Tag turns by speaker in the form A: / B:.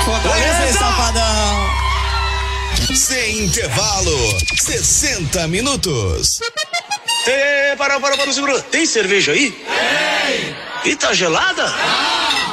A: Fortaleza, Safadão.
B: Sem intervalo, 60 minutos.
C: Para, segura. Tem cerveja aí? Tem. E tá gelada?